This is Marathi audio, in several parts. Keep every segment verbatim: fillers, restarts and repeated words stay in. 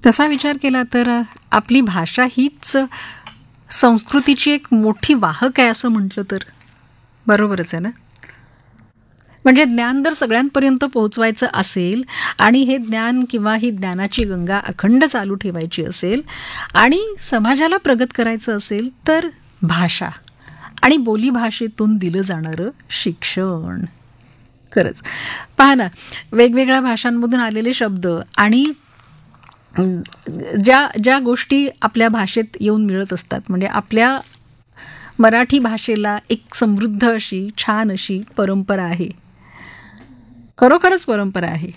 तसा विचार केला तर आपली भाषा हीच संस्कृतीची एक मोठी वाहक आहे असं म्हटलं तर बरोबरच आहे ना. म्हणजे ज्ञान जर सगळ्यांपर्यंत पोहोचवायचं असेल आणि हे ज्ञान किंवा ही ज्ञानाची गंगा अखंड चालू ठेवायची असेल आणि समाजाला प्रगत करायचं असेल तर भाषा आणि बोलीभाषेतून दिलं जाणारं शिक्षण. खरंच पहा ना, वेगवेगळ्या भाषांमधून आलेले शब्द आणि ज्या ज्या गोष्टी आपल्या भाषेत येऊन मिळत असतात, म्हणजे आपल्या मराठी भाषेला एक समृद्ध अशी छान अशी परंपरा आहे. खरोखरच परंपरा आहे.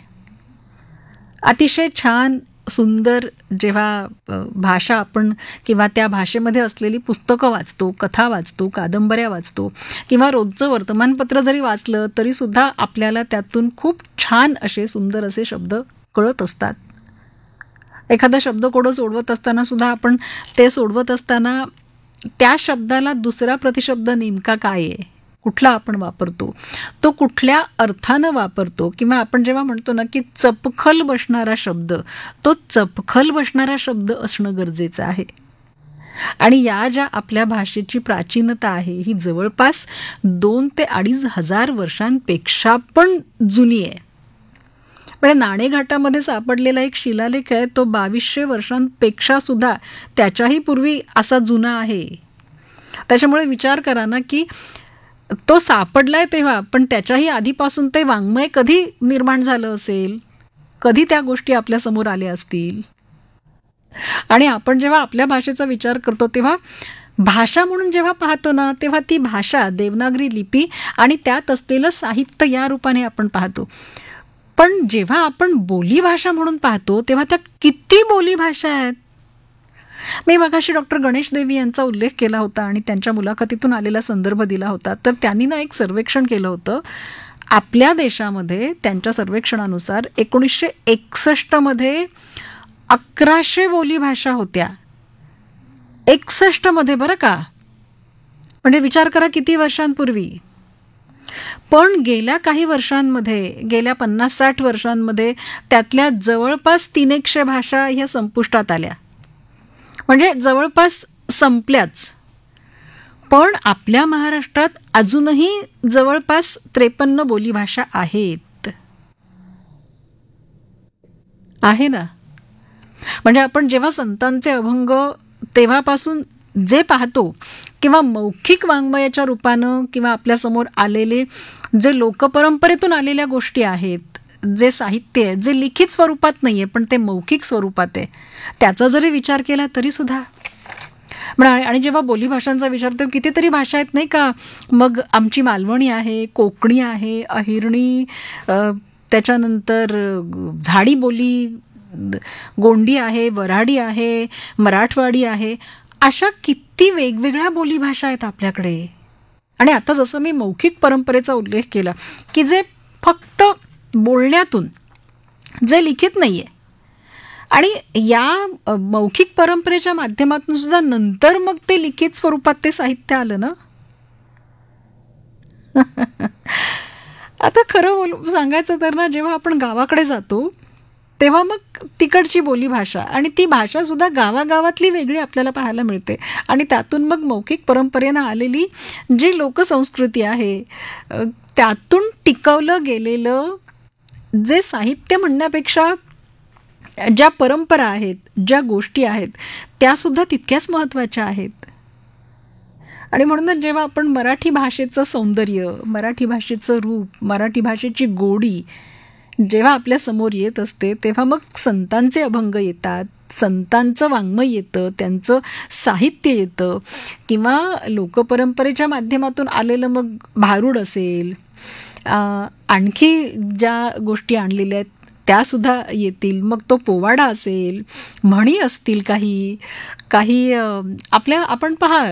अतिशय छान सुंदर जेव्हा भाषा आपण किंवा त्या भाषेमध्ये असलेली पुस्तकं वाचतो, कथा वाचतो, कादंबऱ्या वाचतो किंवा रोजचं वर्तमानपत्र जरी वाचलं तरीसुद्धा आपल्याला त्यातून खूप छान असे सुंदर असे शब्द कळत असतात. एखादा शब्दकोडं सोडवत असताना सुद्धा आपण ते सोडवत असताना त्या शब्दाला दुसरा प्रतिशब्द नेमका काय आहे, कुठला आपण वापरतो, तो कुठल्या अर्थानं वापरतो, किंवा आपण जेव्हा म्हणतो ना की चपखल बसणारा शब्द, तो चपखल बसणारा शब्द असणं गरजेचं आहे. आणि या ज्या आपल्या भाषेची प्राचीनता आहे ही जवळपास दोन ते अडीच हजार वर्षांपेक्षा पण जुनी आहे. म्हणजे नाणेघाटामध्ये सापडलेला एक शिलालेख आहे, तो बावीसशे वर्षांपेक्षा सुद्धा त्याच्याही पूर्वी असा जुना आहे. त्याच्यामुळे विचार करा ना की तो सापडलाय तेव्हा, पण त्याच्याही आधीपासून ते वाङ्मय कधी निर्माण झालं असेल, कधी त्या गोष्टी आपल्या समोर आल्या असतील. आणि आपण जेव्हा आपल्या भाषेचा विचार करतो तेव्हा भाषा म्हणून जेव्हा पाहतो ना, तेव्हा ती भाषा देवनागरी लिपी आणि त्यात असलेलं साहित्य या रूपाने आपण पाहतो. पण जेव्हा आपण बोलीभाषा म्हणून पाहतो तेव्हा त्या किती बोलीभाषा आहेत. मी मगाशी डॉक्टर गणेश देवी यांचा उल्लेख केला होता आणि त्यांच्या मुलाखतीतून आलेला संदर्भ दिला होता. तर त्यांनी ना एक सर्वेक्षण केलं होतं आपल्या देशामध्ये. त्यांच्या सर्वेक्षणानुसार एकोणीसशे एकसष्टमध्ये अकराशे बोलीभाषा होत्या. एकसष्टमध्ये बरं का, म्हणजे विचार करा किती वर्षांपूर्वी. पण गेल्या काही वर्षांमध्ये, गेल्या पन्नास साठ वर्षांमध्ये त्यातल्या जवळपास तीन एकशे भाषा ह्या संपुष्टात आल्या, म्हणजे जवळपास संपल्याच. पण आपल्या महाराष्ट्रात अजूनही जवळपास त्रेपन्न बोलीभाषा आहेत. आहे ना. म्हणजे आपण जेव्हा संतांचे अभंग तेव्हापासून जे पाहतो किंवा मौखिक वाङ्मयाच्या रूपानं किंवा आपल्यासमोर आलेले जे लोकपरंपरेतून आलेल्या गोष्टी आहेत, जे साहित्य आहे, जे लिखित स्वरूपात नाही आहे पण ते मौखिक स्वरूपात आहे, त्याचा जरी विचार केला तरी सुद्धा. आणि जेव्हा बोलीभाषांचा विचार करतो कितीतरी भाषा आहेत नाही का. मग आमची मालवणी आहे, कोकणी आहे, अहिरणी, त्याच्यानंतर झाडी बोली, गोंडी आहे, वऱ्हाडी आहे, मराठवाडी आहे, अशा किती वेगवेगळ्या बोलीभाषा आहेत आपल्याकडे. आणि आता जसं मी मौखिक परंपरेचा उल्लेख केला की जे फक्त बोलण्यातून, जे लिखित नाही आहे, आणि या मौखिक परंपरेच्या माध्यमातून सुद्धा नंतर मग ते लिखित स्वरूपात ते साहित्य आलं ना. आता खरं बोल सांगायचं तर ना, जेव्हा आपण गावाकडे जातो तेव्हा मग तिकडची बोलीभाषा आणि ती भाषा सुद्धा गावागावातली वेगळी आपल्याला पाहायला मिळते. आणि त्यातून मग मौखिक परंपरेनं आलेली जी लोकसंस्कृती आहे, त्यातून टिकवलं गेलेलं जे साहित्य म्हणण्यापेक्षा ज्या परंपरा आहेत, ज्या गोष्टी आहेत, त्यासुद्धा तितक्याच महत्त्वाच्या आहेत. आणि म्हणूनच जेव्हा आपण मराठी भाषेचं सौंदर्य, मराठी भाषेचं रूप, मराठी भाषेची गोडी जेव्हा आपल्या समोर येत असते तेव्हा मग संतांचे अभंग येतात, संतांचं वाङ्मय येतं, त्यांचं साहित्य येतं, किंवा लोकपरंपरेच्या माध्यमातून आलेलं मग भारूड असेल, आणखी ज्या गोष्टी आणलेल्या आहेत त्यासुद्धा येतील. मग तो पोवाडा असेल, म्हणी असतील, काही काही आपल्या आपण पहा